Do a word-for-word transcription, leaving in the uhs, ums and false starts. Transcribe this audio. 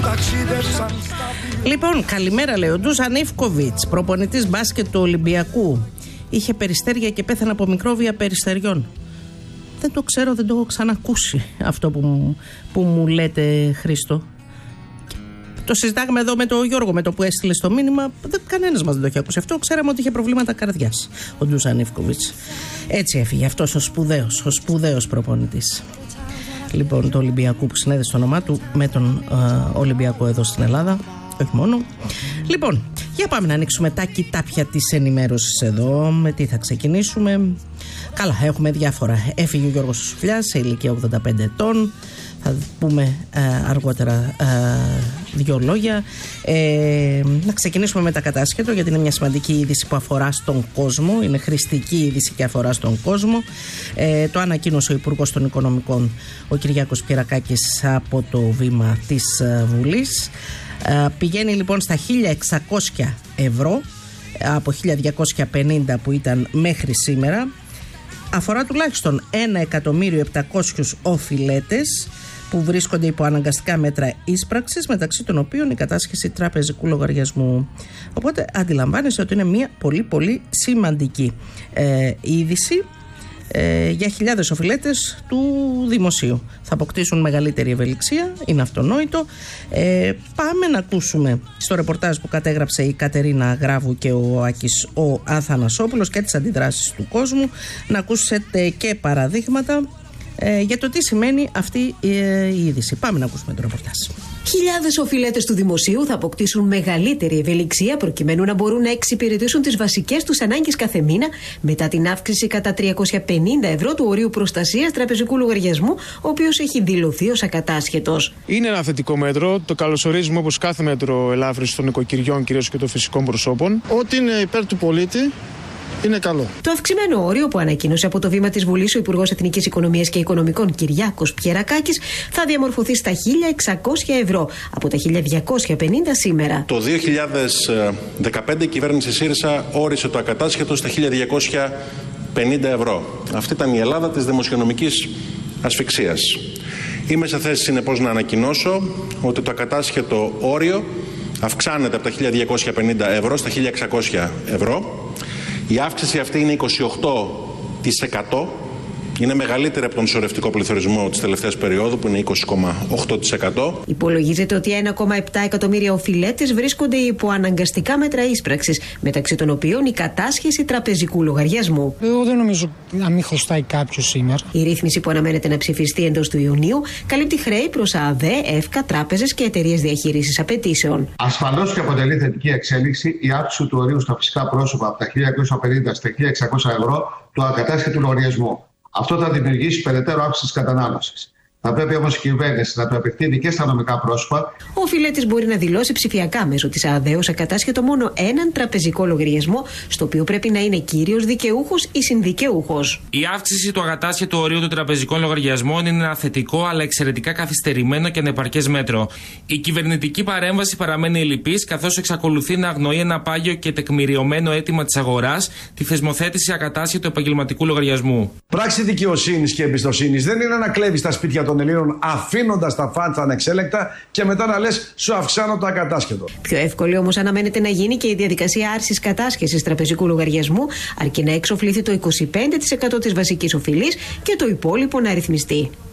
Λοιπόν, καλημέρα, λέει ο Ντούζαν Ιβκοβιτς, προπονητής μπάσκετ του Ολυμπιακού. Είχε περιστέρια και πέθανε από μικρόβια περιστεριών. Δεν το ξέρω, δεν το έχω ξανακούσει αυτό που μου, που μου λέτε, Χρήστο. Το συζητάγαμε εδώ με τον Γιώργο, με το που έστειλε στο μήνυμα. Κανένας μας δεν το έχει ακούσει αυτό. Ξέραμε ότι είχε προβλήματα καρδιάς ο Ντούζαν Ιβκοβιτς. Έτσι έφυγε αυτός ο σπουδαίος, ο σπουδαίος προπονητής. Λοιπόν, το Ολυμπιακού, που συνέδεσε το όνομά του με τον uh, Ολυμπιακό εδώ στην Ελλάδα. Όχι μόνο. Λοιπόν, για πάμε να ανοίξουμε τα κοιτάπια της ενημέρωσης εδώ. Με τι θα ξεκινήσουμε? Καλά, έχουμε διάφορα. Έφυγε ο Γιώργος Σουφλιάς σε ηλικία ογδόντα πέντε ετών. Θα πούμε ε, αργότερα ε, δύο λόγια. Ε, να ξεκινήσουμε με τα κατάσχετο, γιατί είναι μια σημαντική είδηση που αφορά στον κόσμο. Είναι χρηστική είδηση και αφορά στον κόσμο. Ε, το ανακοίνωσε ο Υπουργός των Οικονομικών, ο Κυριάκος Πιερακάκης, από το βήμα της ε, Βουλής. Ε, πηγαίνει λοιπόν στα χίλια εξακόσια ευρώ από χίλια διακόσια πενήντα που ήταν μέχρι σήμερα. Αφορά τουλάχιστον ένα εκατομμύριο επτακόσιους οφειλέτες που βρίσκονται υπό αναγκαστικά μέτρα ίσπραξης, μεταξύ των οποίων η κατάσχεση τραπεζικού λογαριασμού. Οπότε αντιλαμβάνεστε ότι είναι μια πολύ πολύ σημαντική ε, είδηση ε, για χιλιάδες οφειλέτες του δημοσίου. Θα αποκτήσουν μεγαλύτερη ευελιξία, είναι αυτονόητο. Ε, πάμε να ακούσουμε στο ρεπορτάζ που κατέγραψε η Κατερίνα Γράβου και ο Άκης ο Αθανασόπουλος και τις αντιδράσεις του κόσμου. Να ακούσετε και παραδείγματα ε, για το τι σημαίνει αυτή ε, η είδηση. Πάμε να ακούσουμε το ρεπορτάζ. Χιλιάδες οφειλέτες του δημοσίου θα αποκτήσουν μεγαλύτερη ευελιξία προκειμένου να μπορούν να εξυπηρετήσουν τις βασικές τους ανάγκες κάθε μήνα μετά την αύξηση κατά τριακόσια πενήντα ευρώ του ορίου προστασίας τραπεζικού λογαριασμού, ο οποίος έχει δηλωθεί ως ακατάσχετος. Είναι ένα θετικό μέτρο. Το καλωσορίζουμε όπως κάθε μέτρο ελάφρυνσης των οικοκυριών, κυρίως και των φυσικών προσώπων. Ό,τι είναι υπέρ του πολίτη είναι καλό. Το αυξημένο όριο που ανακοίνωσε από το βήμα της Βουλής ο Υπουργός Εθνικής Οικονομίας και Οικονομικών Κυριάκος Πιερακάκης θα διαμορφωθεί στα χίλια εξακόσια ευρώ από τα χίλια διακόσια πενήντα σήμερα. Το δύο χιλιάδες δεκαπέντε η κυβέρνηση ΣΥΡΙΖΑ όρισε το ακατάσχετο στα χίλια διακόσια πενήντα ευρώ. Αυτή ήταν η Ελλάδα της δημοσιονομικής ασφυξίας. Είμαι σε θέση συνεπώς να ανακοινώσω ότι το ακατάσχετο όριο αυξάνεται από τα χίλια διακόσια πενήντα ευρώ στα χίλια εξακόσια ευρώ. Η αύξηση αυτή είναι είκοσι οκτώ τοις εκατό. Είναι μεγαλύτερη από τον σωρευτικό πληθωρισμό της τελευταίας περίοδου, που είναι είκοσι κόμμα οκτώ τοις εκατό. Υπολογίζεται ότι ένα κόμμα επτά εκατομμύρια οφειλέτες βρίσκονται υπό αναγκαστικά μέτρα ίσπραξης, μεταξύ των οποίων η κατάσχεση τραπεζικού λογαριασμού. Εγώ δεν νομίζω να μην χρωστάει κάποιο σήμερα. Η ρύθμιση που αναμένεται να ψηφιστεί εντός του Ιουνίου καλύπτει χρέη προς ΑΔΕ, ΕΦΚΑ, τράπεζες και εταιρείες διαχείρισης απαιτήσεων. Ασφαλώς και αποτελεί θετική εξέλιξη η αύξηση του ορίου στα φυσικά πρόσωπα από τα χίλια διακόσια πενήντα στα χίλια εξακόσια ευρώ του ακατάσχετου λογαριασμού. Αυτό θα δημιουργήσει περαιτέρω αύξηση της κατανάλωσης. Θα πρέπει όμως η κυβέρνηση να το επεκτείνει και στα νομικά πρόσωπα. Ο οφειλέτης μπορεί να δηλώσει ψηφιακά μέσω της ΑΔΕ ως ακατάσχετο μόνο έναν τραπεζικό λογαριασμό, στο οποίο πρέπει να είναι κύριος δικαιούχος ή συνδικαιούχος. Η αύξηση του ακατάσχετου ορίου των τραπεζικών λογαριασμών είναι ένα θετικό αλλά εξαιρετικά καθυστερημένο και ανεπαρκές μέτρο. Η κυβερνητική παρέμβαση παραμένει ελλειπής, καθώς εξακολουθεί να αγνοεί ένα πάγιο και τεκμηριωμένο αίτημα της αγοράς, τη θεσμοθέτηση ακατάσχετου επαγγελματικού λογαριασμού. Πράξη δικαιοσύνης και εμπιστοσύνης δεν είναι να κλέβεις τα σπίτια των Ελλήνων αφήνοντας τα φάντσα ανεξέλεκτα και μετά να λες σου αυξάνω το ακατάσχετο. Πιο εύκολη όμως αναμένεται να γίνει και η διαδικασία άρσης κατάσχεσης τραπεζικού λογαριασμού, αρκεί να εξοφληθεί το είκοσι πέντε τοις εκατό της βασικής οφειλής και το υπόλοιπο να ρυθμιστεί.